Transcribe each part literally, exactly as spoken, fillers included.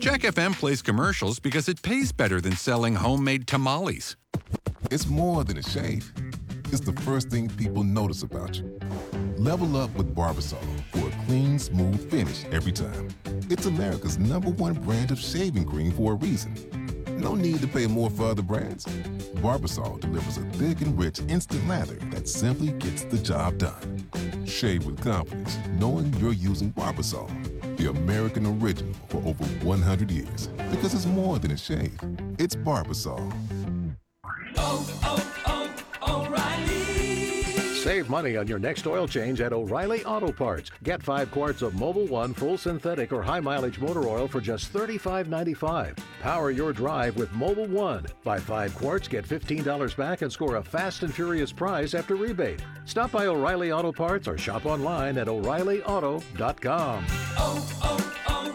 Jack F M plays commercials because it pays better than selling homemade tamales. It's more than a shave. It's the first thing people notice about you. Level up with Barbasol for a clean, smooth finish every time. It's America's number one brand of shaving cream for a reason. No need to pay more for other brands. Barbasol delivers a thick and rich instant lather that simply gets the job done. Shave with confidence, knowing you're using Barbasol, the American original for over one hundred years. Because it's more than a shave. It's Barbasol. Oh, oh, oh, O'Reilly. Save money on your next oil change at O'Reilly Auto Parts. Get five quarts of Mobil one full synthetic or high mileage motor oil for just thirty-five ninety-five. Power your drive with Mobil one. Buy five quarts, get fifteen dollars back, and score a fast and furious prize after rebate. Stop by O'Reilly Auto Parts or shop online at O'Reilly Auto dot com. Oh,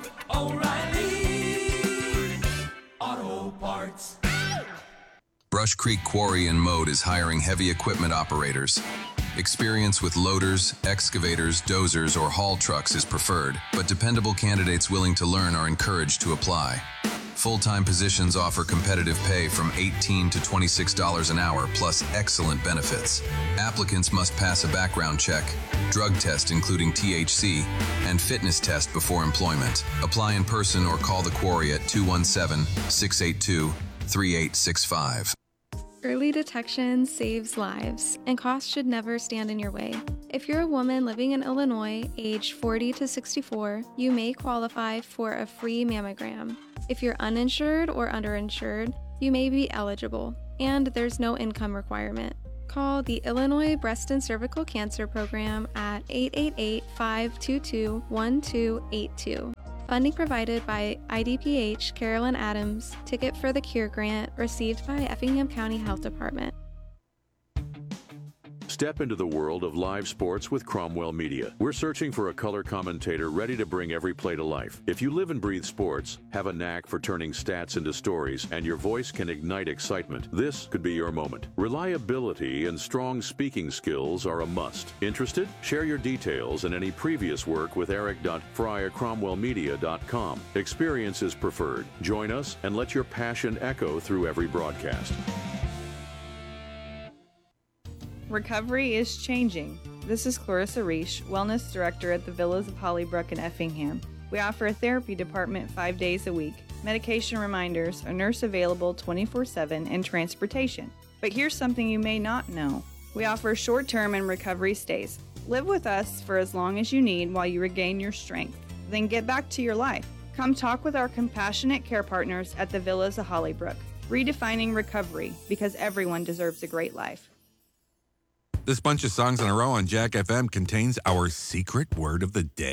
oh, oh, O'Reilly Auto Parts. Brush Creek Quarry and Mode is hiring heavy equipment operators. Experience with loaders, excavators, dozers, or haul trucks is preferred, but dependable candidates willing to learn are encouraged to apply. Full-time positions offer competitive pay from eighteen to twenty-six dollars an hour, plus excellent benefits. Applicants must pass a background check, drug test including T H C, and fitness test before employment. Apply in person or call the quarry at two one seven, six eight two, three eight six five. Early detection saves lives, and costs should never stand in your way. If you're a woman living in Illinois, age forty to sixty-four, you may qualify for a free mammogram. If you're uninsured or underinsured, you may be eligible, and there's no income requirement. Call the Illinois Breast and Cervical Cancer Program at eight eight eight, five two two, one two eight two. Funding provided by I D P H Carolyn Adams, Ticket for the Cure grant received by Effingham County Health Department. Step into the world of live sports with Cromwell Media. We're searching for a color commentator ready to bring every play to life. If you live and breathe sports, have a knack for turning stats into stories, and your voice can ignite excitement, this could be your moment. Reliability and strong speaking skills are a must. Interested? Share your details and any previous work with eric dot fry at cromwell media dot com. Experience is preferred. Join us and let your passion echo through every broadcast. Recovery is changing. This is Clarissa Reish, Wellness Director at the Villas of Hollybrook in Effingham. We offer a therapy department five days a week, medication reminders, a nurse available twenty-four seven, and transportation. But here's something you may not know. We offer short-term and recovery stays. Live with us for as long as you need while you regain your strength. Then get back to your life. Come talk with our compassionate care partners at the Villas of Hollybrook. Redefining recovery, because everyone deserves a great life. This bunch of songs in a row on Jack F M contains our secret word of the day.